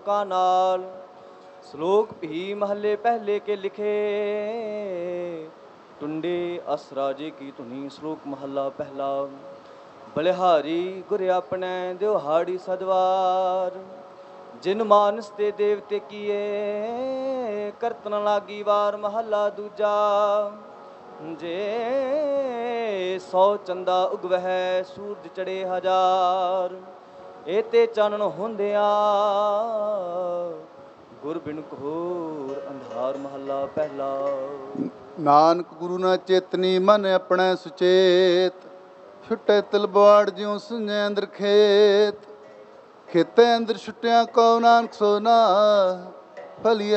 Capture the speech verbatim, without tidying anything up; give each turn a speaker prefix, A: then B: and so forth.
A: ਲੋਕਾਂ ਨਾਲ। श्लोक भी महले पहले के लिखे, टुंडे असराजे की धुनी। श्लोक महला पहला। बलिहारी गुर अपने दिहाड़ी सदवार, जिन मानस ते देवते किए करतन लागी वार। महला दूजा। जे सौ चंदा उगवह सूरज चढ़े हजार, एते चानन होंदिया गुर बिन घोर अंधार। महला पहला।
B: नानक गुरु न चेतनी मन अपने सुचेत, छुटे तलबाड़ ज्यों सुझे अंदर खेत। खेते अंदर छुटिया को नानक सोना, फली